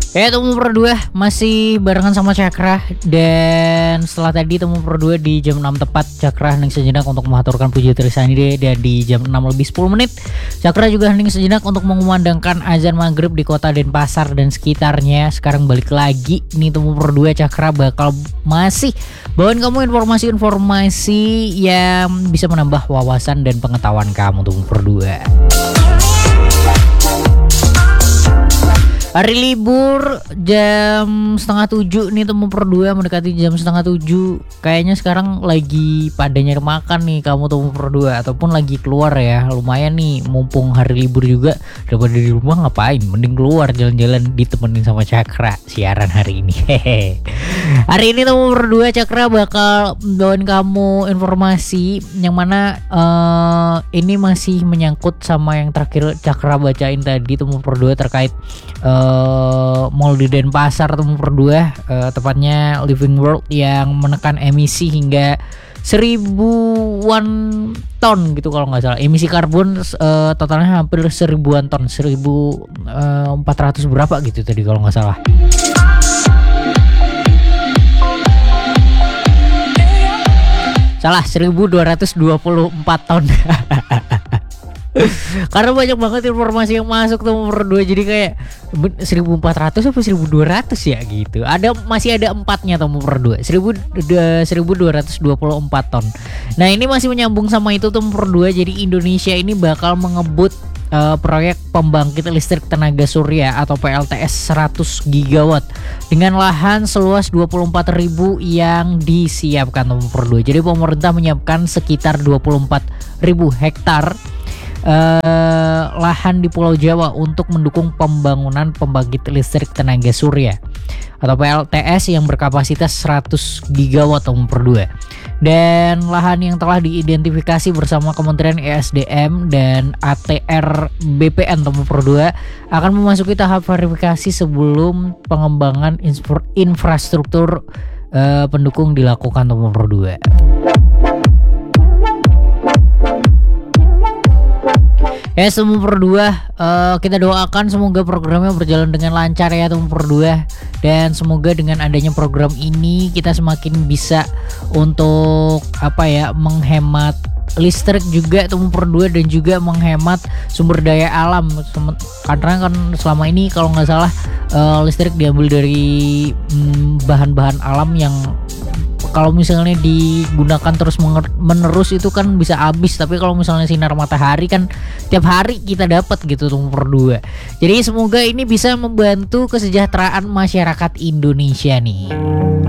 Temu berdua masih barengan sama Cakra. Dan setelah tadi temu berdua di jam 6 tepat, Cakra hening sejenak untuk mengaturkan puji Trisanide. Dan di jam 6 lebih 10 menit Cakra juga hening sejenak untuk mengumandangkan azan maghrib di kota Denpasar dan sekitarnya. Sekarang balik lagi nih temu berdua, Cakra bakal masih bawain kamu informasi-informasi yang bisa menambah wawasan dan pengetahuan kamu temu berdua. Hari libur jam setengah 7 nih temu berdua, mendekati jam setengah 7. Kayaknya sekarang lagi pada nyari makan nih kamu temu berdua, ataupun lagi keluar ya. Lumayan nih, mumpung hari libur juga, daripada di rumah ngapain, mending keluar jalan-jalan ditemenin sama Cakra siaran hari ini. Hehe. Hari ini temu berdua, Cakra bakal bawain kamu informasi yang mana ini masih menyangkut sama yang terakhir Cakra bacain tadi temu berdua, terkait mall di Denpasar temu berdua, tepatnya Living World yang menekan emisi hingga 1000-an ton gitu kalau nggak salah. Emisi karbon totalnya hampir 1000-an ton, 1400 berapa gitu tadi kalau nggak salah. Salah, 1224 ton. Karena banyak banget informasi yang masuk tuh berdua, jadi kayak 1400 apa 1200 ya gitu. Masih ada empatnya tuh berdua, 1224 ton. Nah ini masih menyambung sama itu tuh berdua. Jadi Indonesia ini bakal mengebut proyek pembangkit listrik tenaga surya atau PLTS 100 gigawatt dengan lahan seluas 24.000 yang disiapkan tuh berdua. Jadi pemerintah menyiapkan sekitar 24.000 hektar lahan di Pulau Jawa untuk mendukung pembangunan pembangkit listrik tenaga surya atau PLTS yang berkapasitas 100 gigawatt per 2. Dan lahan yang telah diidentifikasi bersama Kementerian ESDM dan ATR BPN per 2 akan memasuki tahap verifikasi sebelum pengembangan infrastruktur pendukung dilakukan per 2. Temu berdua, kita doakan semoga programnya berjalan dengan lancar ya temu berdua. Dan semoga dengan adanya program ini kita semakin bisa untuk menghemat listrik juga temu berdua, dan juga menghemat sumber daya alam. Karena kan selama ini kalau nggak salah listrik diambil dari bahan-bahan alam yang kalau misalnya digunakan terus menerus itu kan bisa habis. Tapi kalau misalnya sinar matahari kan tiap hari kita dapat gitu tuh berdua. Jadi semoga ini bisa membantu kesejahteraan masyarakat Indonesia nih.